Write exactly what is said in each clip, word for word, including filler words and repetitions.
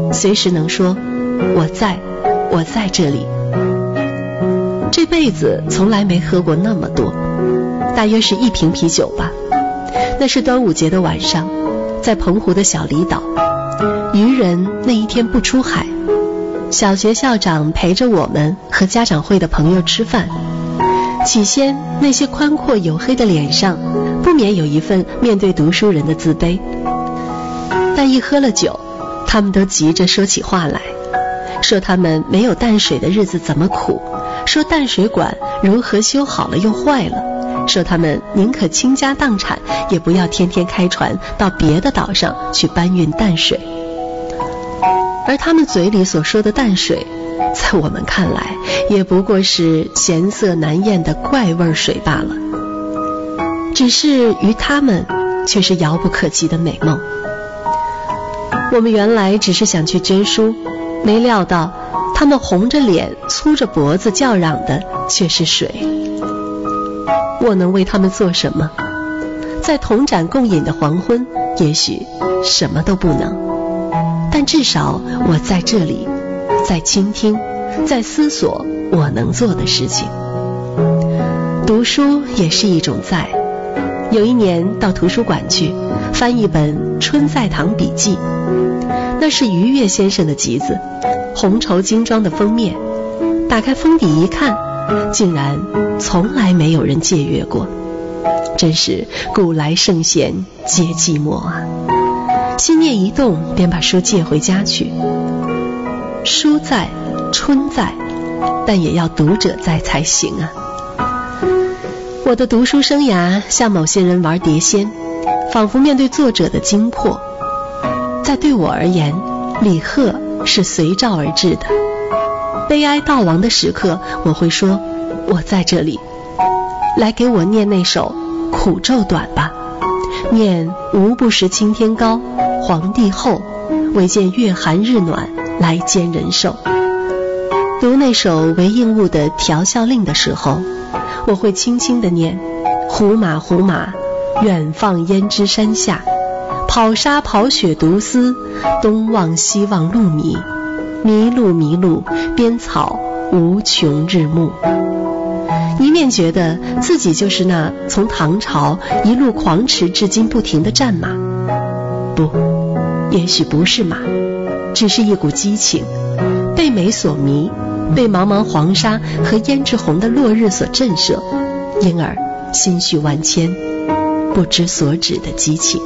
随时能说我在，我在这里。这辈子从来没喝过那么多，大约是一瓶啤酒吧。那是端午节的晚上，在澎湖的小离岛，渔人那一天不出海，小学校长陪着我们和家长会的朋友吃饭。起先那些宽阔黝黑的脸上不免有一份面对读书人的自卑，但一喝了酒，他们都急着说起话来，说他们没有淡水的日子怎么苦，说淡水管如何修好了又坏了，说他们宁可倾家荡产也不要天天开船到别的岛上去搬运淡水。而他们嘴里所说的淡水，在我们看来也不过是咸涩难咽的怪味水罢了，只是于他们却是遥不可及的美梦。我们原来只是想去捐书，没料到他们红着脸粗着脖子叫嚷的却是水。我能为他们做什么？在同盏共饮的黄昏，也许什么都不能，但至少我在这里，在倾听，在思索我能做的事情。读书也是一种在。有一年到图书馆去翻一本《春在堂笔记》，那是余岳先生的集子，红绸精装的封面，打开封底一看，竟然从来没有人借阅过，真是古来圣贤皆寂寞啊！心念一动，便把书借回家去。书在，春在，但也要读者在才行啊！我的读书生涯像某些人玩碟仙，仿佛面对作者的精魄。在对我而言，李贺是随召而至的。悲哀悼亡的时刻，我会说我在这里，来给我念那首苦咒短吧，念无不识青天高，黄帝厚，唯见月寒日暖，来煎人寿。读那首韦应物的调笑令的时候，我会轻轻地念胡马胡马，远放胭脂山下，跑沙跑雪独思，东望西望路迷，迷路迷路，边草无穷日暮。一面觉得自己就是那从唐朝一路狂驰至今不停的战马，不，也许不是马，只是一股激情，被美所迷，被茫茫黄沙和胭脂红的落日所震慑，因而心绪万千，不知所止的激情。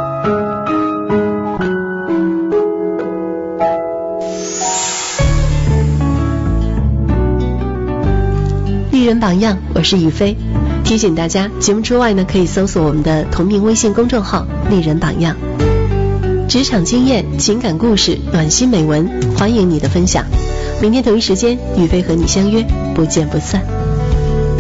丽人榜样，我是雨飞。提醒大家，节目之外呢，可以搜索我们的同名微信公众号丽人榜样。职场经验、情感故事、暖心美文，欢迎你的分享。明天同一时间，雨飞和你相约，不见不散。